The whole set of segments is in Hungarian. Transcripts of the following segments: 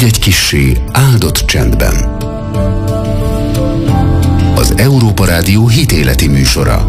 vagy egy kissé áldott csendben. Az Európa Rádió hitéleti műsora.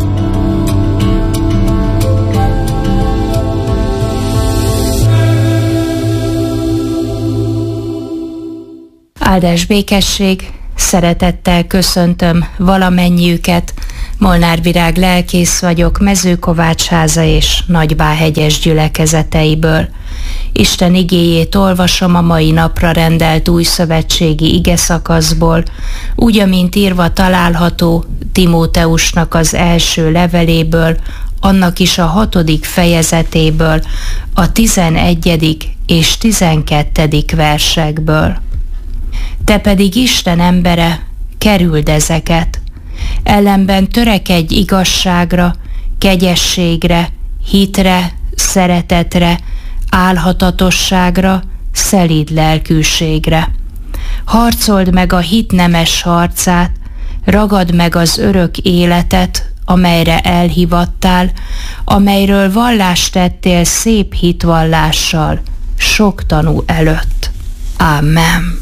Áldás békesség, szeretettel köszöntöm valamennyiüket. Molnár Virág lelkész vagyok, Mezőkovácsháza és Nagybáhegyes gyülekezeteiből. Isten igéjét olvasom a mai napra rendelt újszövetségi igeszakaszból, úgy, amint írva található Timóteusnak az első leveléből, annak is a 6. fejezetéből, a 11. és 12. versekből. Te pedig Isten embere, kerüld ezeket, ellenben törekedj igazságra, kegyességre, hitre, szeretetre, álhatatosságra, szelíd lelkűségre. Harcold meg a hit nemes harcát, ragad meg az örök életet, amelyre elhivattál, amelyről vallást tettél szép hitvallással, sok tanú előtt. Ámen.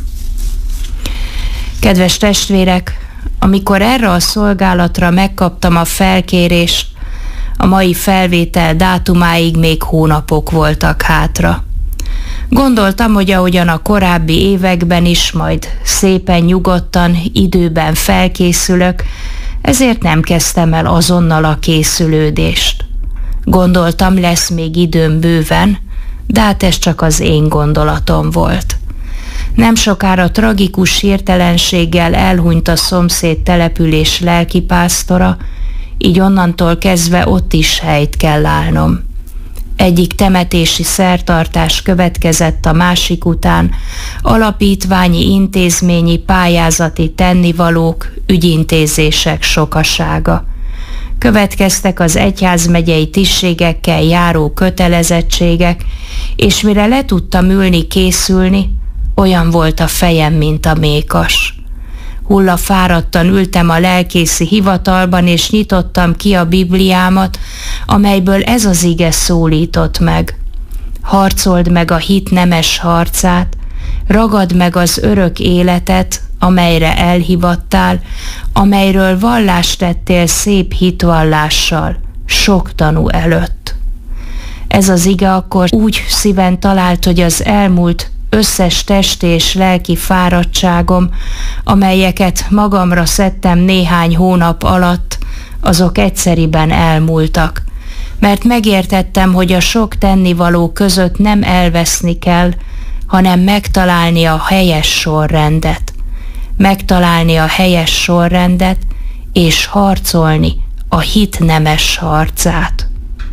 Kedves testvérek, amikor erre a szolgálatra megkaptam a felkérést, a mai felvétel dátumáig még hónapok voltak hátra. Gondoltam, hogy ahogyan a korábbi években is, majd szépen nyugodtan, időben felkészülök, ezért nem kezdtem el azonnal a készülődést. Gondoltam, lesz még időm bőven, de hát ez csak az én gondolatom volt. Nem sokára tragikus hirtelenséggel elhunyt a szomszéd település lelkipásztora, így onnantól kezdve ott is helyt kell állnom. Egyik temetési szertartás következett a másik után, alapítványi, intézményi, pályázati tennivalók, ügyintézések sokasága. Következtek az egyházmegyei tisztségekkel járó kötelezettségek, és mire le tudtam ülni, készülni, olyan volt a fejem, mint a mékas. Hullafáradtan ültem a lelkészi hivatalban, és nyitottam ki a Bibliámat, amelyből ez az ige szólított meg. Harcold meg a hit nemes harcát, ragad meg az örök életet, amelyre elhivattál, amelyről vallást tettél szép hitvallással, sok tanú előtt. Ez az ige akkor úgy szíven talált, hogy az elmúlt összes testi és lelki fáradtságom, amelyeket magamra szedtem néhány hónap alatt, azok egyszeriben elmúltak, mert megértettem, hogy a sok tennivaló között nem elveszni kell, hanem megtalálni a helyes sorrendet. Megtalálni a helyes sorrendet, és harcolni a hit nemes harcát.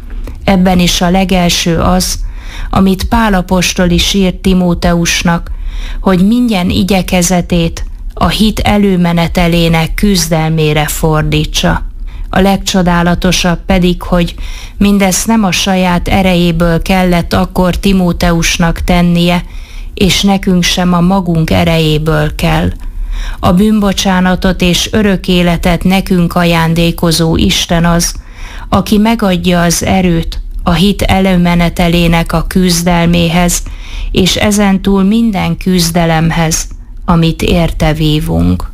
Ebben is a legelső az, amit Pál apostol is írt Timóteusnak, hogy minden igyekezetét a hit előmenetelének küzdelmére fordítsa. A legcsodálatosabb pedig, hogy mindezt nem a saját erejéből kellett akkor Timóteusnak tennie, és nekünk sem a magunk erejéből kell. A bűnbocsánatot és örök életet nekünk ajándékozó Isten az, aki megadja az erőt a hit előmenetelének a küzdelméhez, és ezentúl minden küzdelemhez, amit érte vívunk.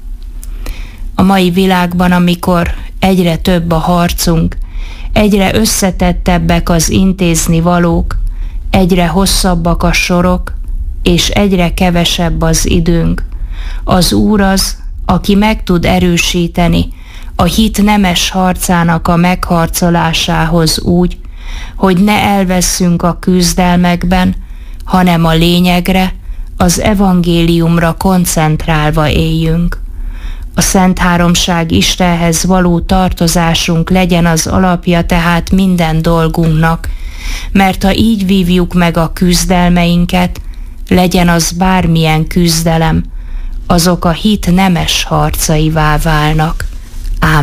A mai világban, amikor egyre több a harcunk, egyre összetettebbek az intézni valók, egyre hosszabbak a sorok, és egyre kevesebb az időnk, az Úr az, aki meg tud erősíteni a hit nemes harcának a megharcolásához úgy, hogy ne elvesszünk a küzdelmekben, hanem a lényegre, az evangéliumra koncentrálva éljünk. A Szent Háromság Istenhez való tartozásunk legyen az alapja tehát minden dolgunknak, mert ha így vívjuk meg a küzdelmeinket, legyen az bármilyen küzdelem, azok a hit nemes harcaivá válnak.